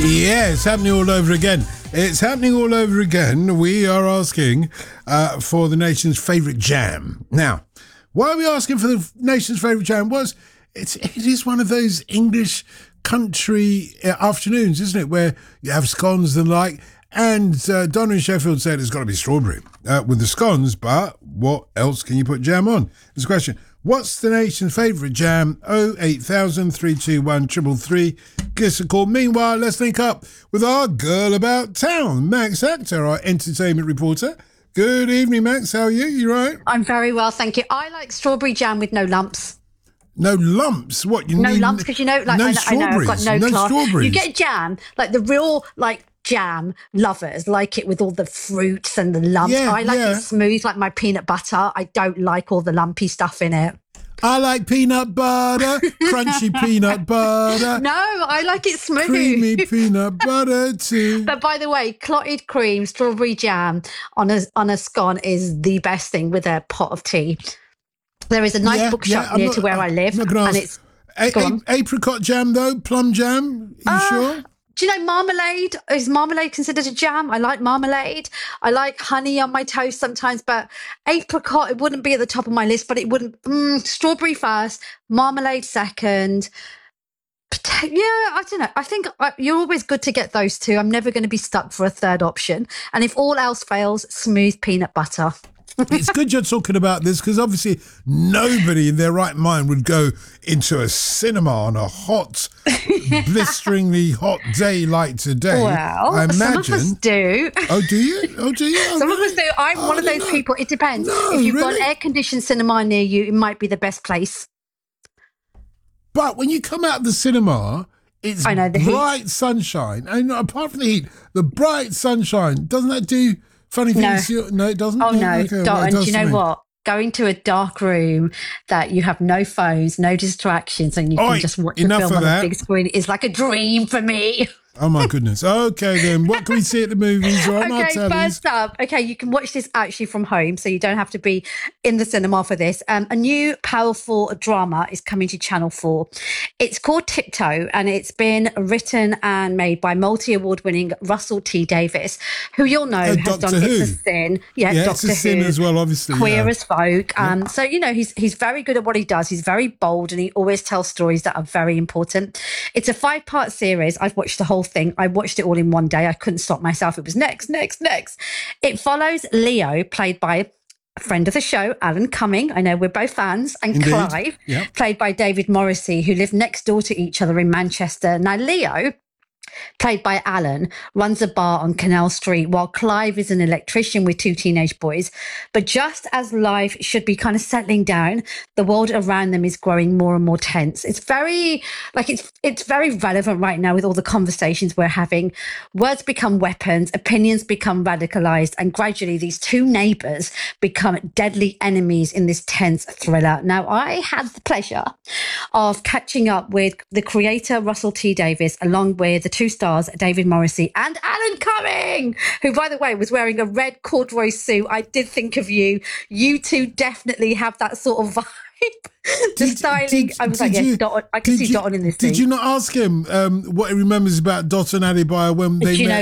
Yeah, it's happening all over again. It's happening all over again. We are asking for the nation's favourite jam. Now, why are we asking for the nation's favourite jam? It is one of those English country afternoons, isn't it, where you have scones and the like. And Donna in Sheffield said it's got to be strawberry with the scones, but what else can you put jam on? There's a question. What's the nation's favourite jam? 08000 321 333. Give us a call. Meanwhile, let's link up with our girl about town, Max Actor, our entertainment reporter. Good evening, Max. How are you? You right? I'm very well, thank you. I like strawberry jam with no lumps. No lumps? What? You no mean lumps, because you know, like, no I know, I've strawberries? got no class. Strawberries. You get jam, like the real, like, jam lovers like it with all the fruits and the lumps. Yeah, I like it smooth, like my peanut butter. I don't like all the lumpy stuff in it. I like peanut butter, crunchy peanut butter. No, I like it smooth. Creamy peanut butter too. But by the way, clotted cream, strawberry jam on a scone is the best thing with a pot of tea. There is a nice bookshop near to where I live, and it's apricot jam though, plum jam. Are you sure? Do you know marmalade? Is marmalade considered a jam? I like marmalade. I like honey on my toast sometimes, but apricot, it wouldn't be at the top of my list, but it wouldn't. Strawberry first, marmalade second. Yeah, I don't know. I think you're always good to get those two. I'm never going to be stuck for a third option. And if all else fails, smooth peanut butter. It's good you're talking about this, because obviously nobody in their right mind would go into a cinema on a hot, blisteringly hot day like today. Well, I imagine. Some of us do. Oh, do you? Oh, do you? Some of us do. I'm one of those people. It depends. If you've got an air-conditioned cinema near you, it might be the best place. But when you come out of the cinema, it's bright sunshine. And apart from the heat, the bright sunshine, doesn't that do funny things? No, it doesn't? Oh, no. Okay, well, do you know what? Going to a dark room that you have no phones, no distractions, and you can just watch the film on a big screen is like a dream for me. Oh, my goodness. Okay, then. What can we see at the movies? First up, you can watch this actually from home, so you don't have to be in the cinema for this. A new powerful drama is coming to Channel 4. It's called Tiptoe, and it's been written and made by multi-award-winning Russell T Davies, who you'll know has Doctor done Who. It's a Sin. Yeah, Doctor Doctor Who. It's a Sin as well, obviously. Queer as Folk. So, you know, he's very good at what he does. He's very bold, and he always tells stories that are very important. It's a 5-part series. I've watched the whole thing. I watched it all in one day. I couldn't stop myself. It was next. It follows Leo, played by a friend of the show, Alan Cumming. I know we're both fans. And Indeed. Clive, played by David Morrissey, who live next door to each other in Manchester. Now, Leo, played by Alan, runs a bar on Canal Street, while Clive is an electrician with 2 teenage boys. But just as life should be kind of settling down, the world around them is growing more and more tense. It's very, it's very relevant right now with all the conversations we're having. Words become weapons, opinions become radicalized, and gradually these 2 neighbours become deadly enemies in this tense thriller. Now, I had the pleasure of catching up with the creator, Russell T Davies, along with the 2 stars, David Morrissey and Alan Cumming, who, by the way, was wearing a red corduroy suit. I did think of you. You two definitely have that sort of vibe. The styling. I was like, yes, Dotun. I can see Dotun in this thing. Did you not ask him what he remembers about Dotun Adebayo when they met?